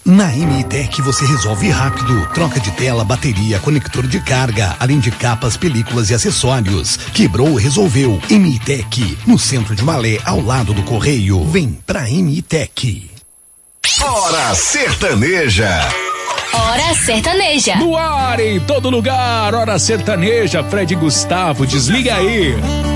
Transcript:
Na MITEC você resolve rápido. Troca de tela, bateria, conector de carga, além de capas, películas e acessórios. Quebrou, resolveu. MITEC, no centro de Malé, ao lado do Correio. Vem pra MITEC. Hora Sertaneja. Hora Sertaneja. No ar, em todo lugar, Hora Sertaneja. Fred e Gustavo, desliga aí.